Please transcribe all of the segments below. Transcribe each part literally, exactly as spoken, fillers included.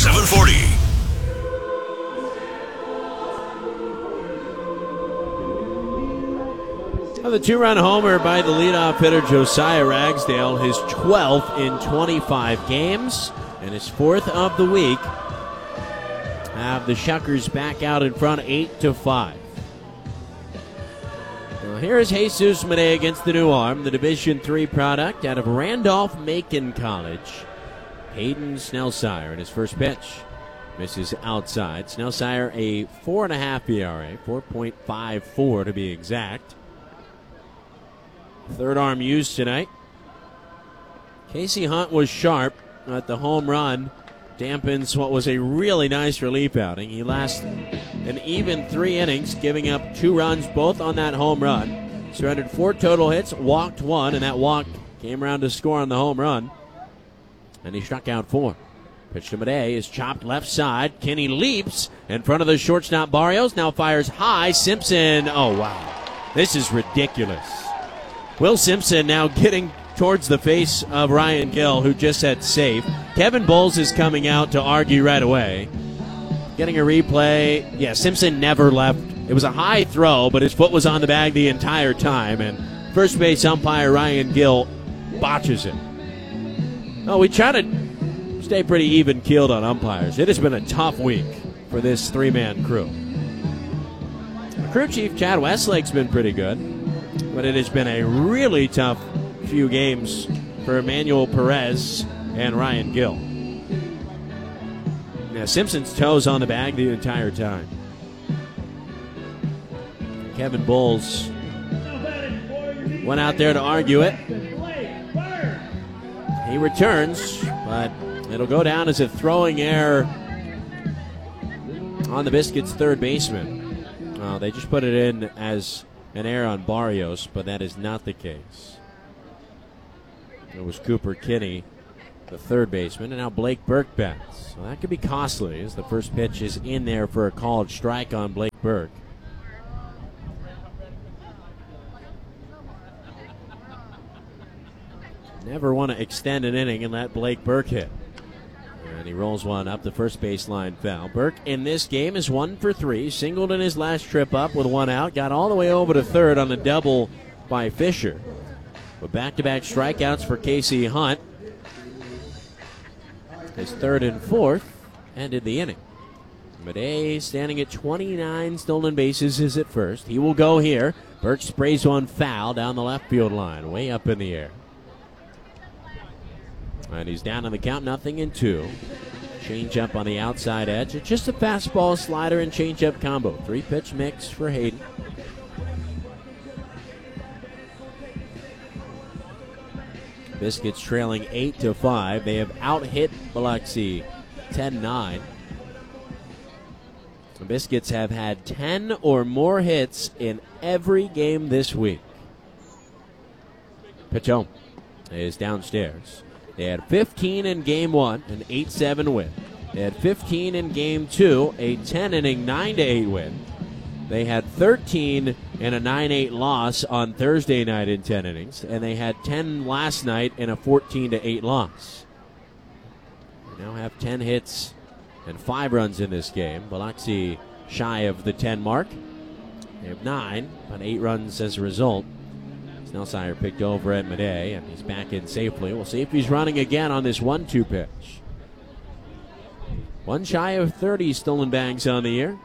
seven forty. Well, the two-run homer by the leadoff hitter Josiah Ragsdale, his twelfth in twenty-five games, and his fourth of the week. Have the Shuckers back out in front, eight to five. Well, here is Jesus Mene against the new arm, the Division three product out of Randolph-Macon College. Hayden Snellsire in his first pitch. Misses outside. Snellsire a four and a half E R A, four point five four to be exact. Third arm used tonight. Casey Hunt was sharp at the home run. Dampens what was a really nice relief outing. He lasted an even three innings, giving up two runs, both on that home run. Surrendered four total hits, walked one, and that walk came around to score on the home run. And he struck out four. Pitch to Mede is chopped left side. Kenny leaps in front of the shortstop Barrios. Now fires high. Simpson. Oh, wow. This is ridiculous. Will Simpson now getting towards the face of Ryan Gill, who just said safe. Kevin Bowles is coming out to argue right away. Getting a replay. Yeah, Simpson never left. It was a high throw, but his foot was on the bag the entire time. And first base umpire Ryan Gill botches it. Oh, we try to stay pretty even-keeled on umpires. It has been a tough week for this three-man crew. The crew chief, Chad Westlake's been pretty good, but it has been a really tough few games for Emmanuel Perez and Ryan Gill. Now, Simpson's toes on the bag the entire time. Kevin Bowles went out there to argue it. He returns, but it'll go down as a throwing error on the Biscuits' third baseman. Uh, they just put it in as an error on Barrios, but that is not the case. It was Cooper Kinney, the third baseman, and now Blake Burke bats. So that could be costly as the first pitch is in there for a called strike on Blake Burke. Never want to extend an inning and let Blake Burke hit. And he rolls one up the first baseline foul. Burke in this game is one for three. Singled in his last trip up with one out. Got all the way over to third on a double by Fisher. But back-to-back strikeouts for Casey Hunt. His third and fourth ended the inning. Mede standing at twenty-nine stolen bases is at first. He will go here. Burke sprays one foul down the left field line, way up in the air. And he's down on the count, nothing in two. Change up on the outside edge. It's just a fastball, slider, and change-up combo. Three-pitch mix for Hayden. Biscuits trailing eight to five. They have out-hit Biloxi ten nine. The Biscuits have had ten or more hits in every game this week. Pitch home is downstairs. They had fifteen in game one, an eight seven win. They had fifteen in game two, a ten-inning nine to eight win. They had thirteen in a nine eight loss on Thursday night in ten innings, and they had ten last night in a fourteen to eight loss. They now have ten hits and five runs in this game. Biloxi shy of the ten mark. They have nine, but eight runs as a result. Snellsire picked over at Mede, and he's back in safely. We'll see if he's running again on this one two pitch. One shy of thirty stolen bags on the year.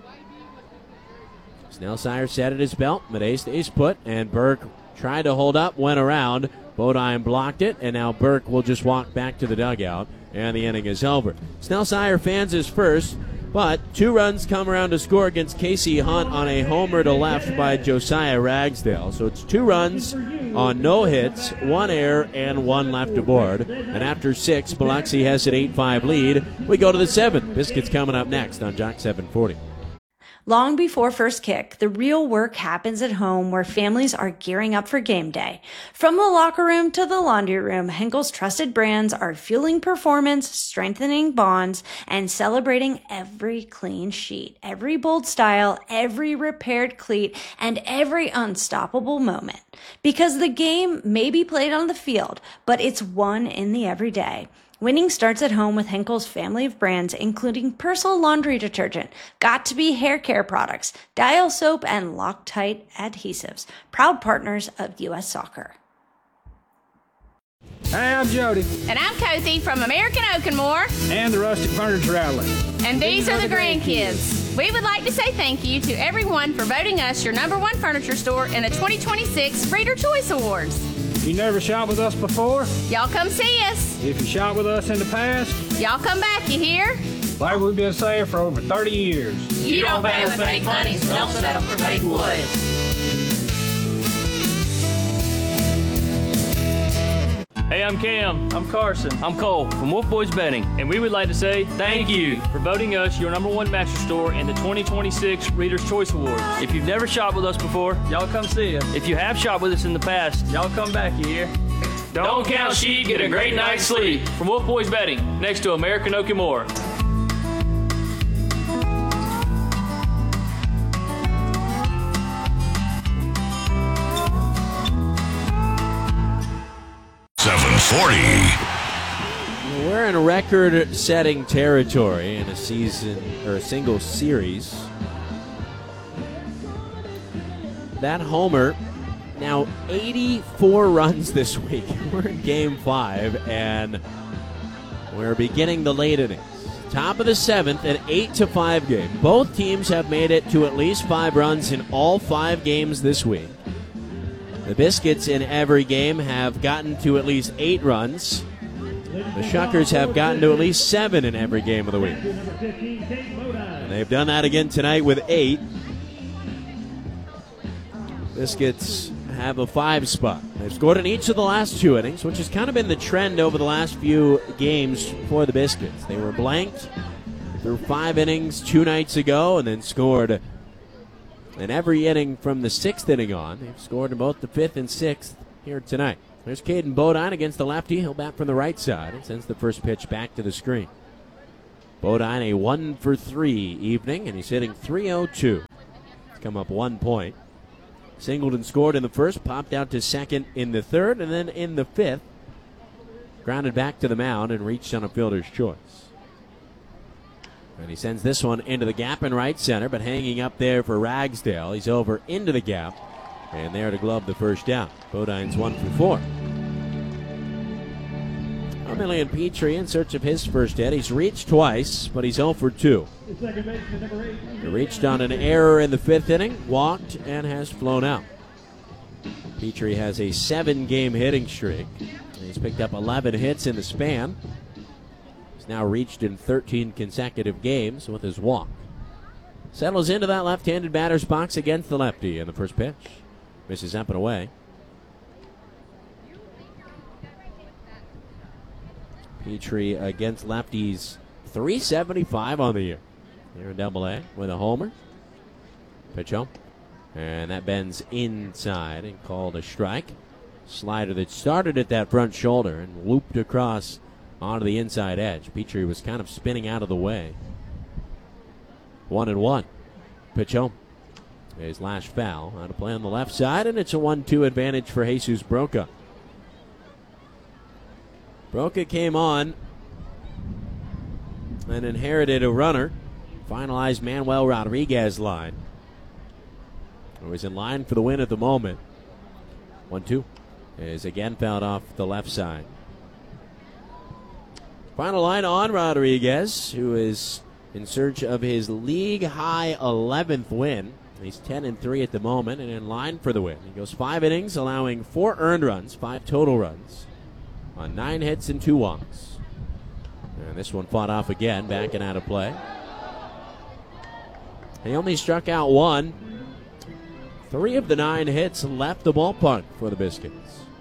Snellsire set at his belt. Mede stays put, and Burke tried to hold up, went around. Bodine blocked it, and now Burke will just walk back to the dugout, and the inning is over. Snellsire fans is first, but two runs come around to score against Casey Hunt on a homer to left by Josiah Ragsdale. So it's two runs on no hits, one error, and one left aboard. And after six, Biloxi has an eight five lead. We go to the seventh. Biscuits coming up next on Jock seven forty. Long before first kick, the real work happens at home where families are gearing up for game day. From the locker room to the laundry room, Henkel's trusted brands are fueling performance, strengthening bonds, and celebrating every clean sheet, every bold style, every repaired cleat, and every unstoppable moment. Because the game may be played on the field, but it's won in the everyday. Winning starts at home with Henkel's family of brands, including Persil laundry detergent, Got2b hair care products, Dial soap, and Loctite adhesives. Proud partners of U S Soccer. Hey, I'm Jody. And I'm Cozy from American Oak and More. And the Rustic Furniture Outlet. And these, these are, are the grandkids. grandkids. We would like to say thank you to everyone for voting us your number one furniture store in the twenty twenty-six Reader Choice Awards. You never shot with us before? Y'all come see us. If you shot with us in the past? Y'all come back, you hear? Like we've been saying for over thirty years. You, you don't pay with fake money, so don't settle for fake wood. Hey, I'm Cam. I'm Carson. I'm Cole from Wolf Boys Bedding, and we would like to say thank you for voting us your number one mattress store in the twenty twenty-six Reader's Choice Awards. If you've never shopped with us before, y'all come see us. If you have shopped with us in the past, y'all come back here. Don't, Don't count sheep, get a great night's sleep. From Wolf Boys Bedding, next to American Oak and More. seven forty. We're in record-setting territory in a season or a single series. That homer, now eighty-four runs this week. We're in game five, and we're beginning the late innings. Top of the seventh, an eight to five game. Both teams have made it to at least five runs in all five games this week. The Biscuits in every game have gotten to at least eight runs. The Shuckers have gotten to at least seven in every game of the week. And they've done that again tonight with eight. Biscuits have a five spot. They've scored in each of the last two innings, which has kind of been the trend over the last few games for the Biscuits. They were blanked through five innings two nights ago and then scored in every inning from the sixth inning on. They've scored in both the fifth and sixth here tonight. There's Caden Bodine against the lefty. He'll bat from the right side and sends the first pitch back to the screen. Bodine a one for three evening, and he's hitting three oh two. He's come up one point. Singleton scored in the first, popped out to second in the third, and then in the fifth, grounded back to the mound and reached on a fielder's choice. And he sends this one into the gap in right center, but hanging up there for Ragsdale. He's over into the gap, and there to glove the first down. Bodine's one for four. Emilian Petrie in search of his first hit. He's reached twice, but he's oh for two. He reached on an error in the fifth inning, walked, and has flown out. Petrie has a seven-game hitting streak. He's picked up eleven hits in the span. He's now reached in thirteen consecutive games with his walk. Settles into that left-handed batter's box against the lefty in the first pitch. Misses up and away. Petrie against lefties, three seventy-five on the year. Here in Double A with a homer. Pitch home. And that bends inside and called a strike. Slider that started at that front shoulder and looped across onto the inside edge. Petrie was kind of spinning out of the way. One and one. Pitch home. His last foul. Out of play on the left side, and it's a one two advantage for Jesus Broca. Broca came on and inherited a runner. Finalized Manuel Rodriguez line. Who is in line for the win at the moment. one two. Is again fouled off the left side. Final line on Rodriguez, who is in search of his league-high eleventh win. He's ten and three at the moment and in line for the win. He goes five innings, allowing four earned runs, five total runs, on nine hits and two walks. And this one fought off again, backing out of play. He only struck out one. Three of the nine hits left the ballpark for the Biscuits.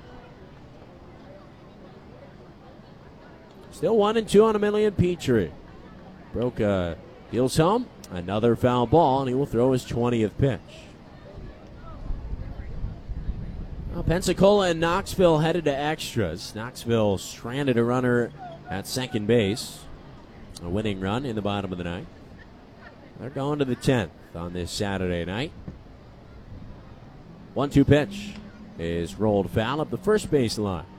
Still one and two on Emilian Petrie. Broca deals home. Another foul ball, and he will throw his twentieth pitch. Well, Pensacola and Knoxville headed to extras. Knoxville stranded a runner at second base. A winning run in the bottom of the ninth. They're going to the tenth on this Saturday night. one two pitch is rolled foul up the first base line.